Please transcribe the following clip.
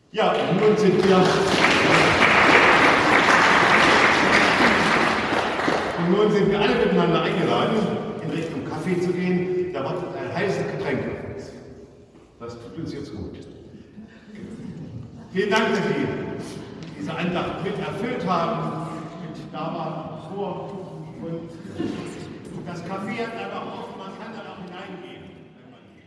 Ja, und nun sind wir alle miteinander eingeladen, in Richtung Kaffee zu gehen. Da wartet ein heißes Getränk auf uns. Das tut uns jetzt gut. Vielen Dank, dass Sie diese Andacht mit erfüllt haben, mit da waren vor. Und das Kaffee hat aber auch